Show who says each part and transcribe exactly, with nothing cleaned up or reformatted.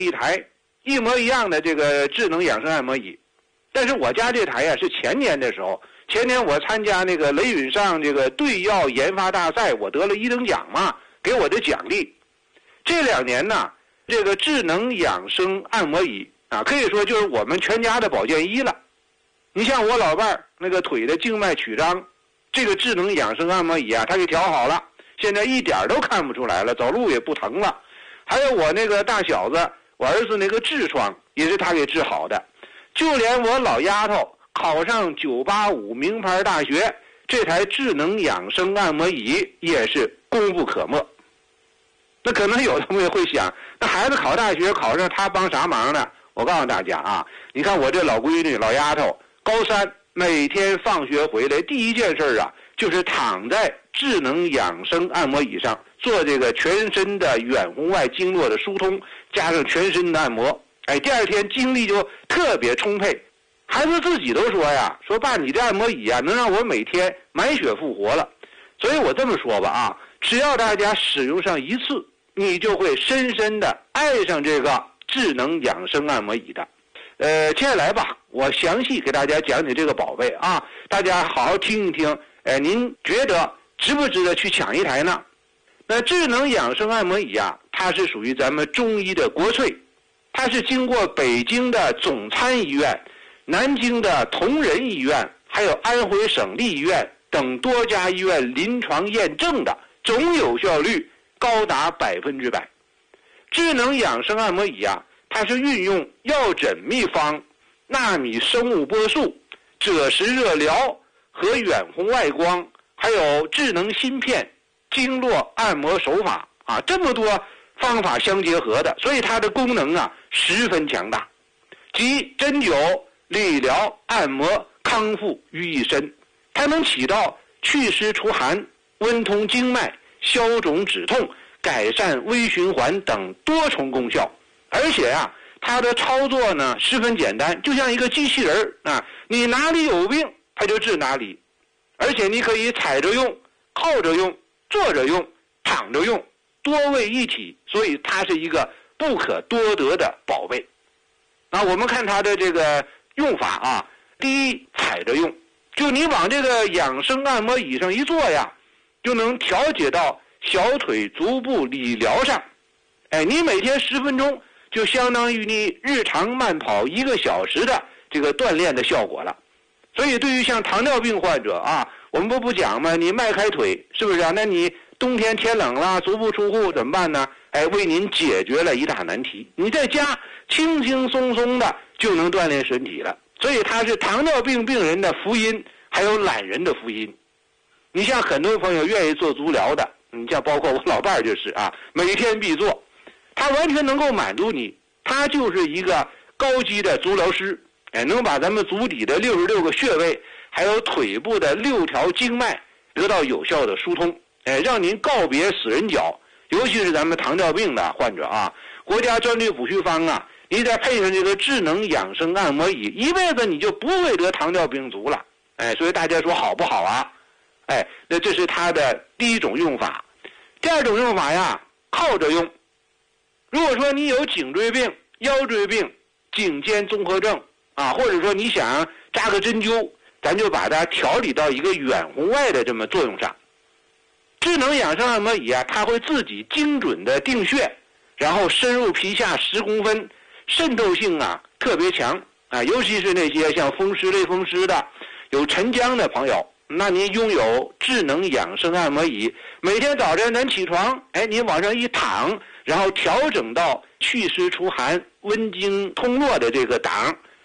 Speaker 1: 一台一模一样的这个智能养生按摩椅，但是我家这台呀、啊、是前年的时候，前年我参加那个雷允上这个对药研发大赛，我得了一等奖嘛，给我的奖励。这两年呢，这个智能养生按摩椅啊，可以说就是我们全家的保健医了。你像我老伴儿那个腿的静脉曲张，这个智能养生按摩椅啊，它给调好了，现在一点都看不出来了，走路也不疼了。还有我那个大小子，我儿子那个痔疮也是他给治好的。就连我老丫头考上九八五名牌大学，这台智能养生按摩椅也是功不可没。那可能有的朋友会想，那孩子考大学考上他帮啥忙呢？我告诉大家啊，你看我这老闺女老丫头高三，每天放学回来第一件事啊，就是躺在智能养生按摩椅上做这个全身的远红外经络的疏通，加上全身的按摩，哎，第二天精力就特别充沛。孩子自己都说呀，说爸，你这按摩椅啊，能让我每天满血复活了。所以我这么说吧啊，只要大家使用上一次，你就会深深的爱上这个智能养生按摩椅的。呃，接下来吧，我详细给大家讲解这个宝贝啊，大家好好听一听。呃，您觉得值不值得去抢一台呢？那智能养生按摩椅啊，它是属于咱们中医的国粹，它是经过北京的总参医院、南京的同仁医院，还有安徽省立医院等多家医院临床验证的，总有效率高达百分之百。智能养生按摩椅啊，它是运用药诊秘方、纳米生物波束、赭石热疗和远红外光，还有智能芯片、经络按摩手法啊，这么多方法相结合的，所以它的功能啊十分强大，集针灸、理疗、按摩、康复于一身。它能起到祛湿除寒、温通经脉、消肿止痛、改善微循环等多重功效。而且啊，它的操作呢十分简单，就像一个机器人啊，你哪里有病它就治哪里。而且你可以踩着用、靠着用、坐着用、躺着用，多位一体，所以它是一个不可多得的宝贝。啊，我们看它的这个用法啊，第一，踩着用，就你往这个养生按摩椅上一坐呀，就能调节到小腿足部理疗上。哎，你每天十分钟就相当于你日常慢跑一个小时的这个锻炼的效果了。所以对于像糖尿病患者啊，我们不不讲吗？你迈开腿是不是啊？那你冬天天冷了，足不出户怎么办呢？哎，为您解决了一大难题。你在家轻轻松松的就能锻炼身体了。所以它是糖尿病病人的福音，还有懒人的福音。你像很多朋友愿意做足疗的，你像包括我老伴儿就是啊，每天必做，他完全能够满足你，他就是一个高级的足疗师。哎，能把咱们足底的六十六个穴位，还有腿部的六条经脉得到有效的疏通，哎，让您告别死人脚。尤其是咱们糖尿病的患者啊，国家专利补虚方啊，你再配上这个智能养生按摩椅，一辈子你就不会得糖尿病足了。哎，所以大家说好不好啊？哎，那这是它的第一种用法。第二种用法呀，靠着用。如果说你有颈椎病、腰椎病、颈肩综合症啊，或者说你想扎个针灸，咱就把它调理到一个远红外的这么作用上。智能养生按摩椅啊，它会自己精准的定穴，然后深入皮下十公分，渗透性啊特别强啊，尤其是那些像风湿类风湿的、有沉僵的朋友，那您拥有智能养生按摩椅，每天早晨咱起床，哎，您往上一躺，然后调整到祛湿除寒、温经通络的这个档，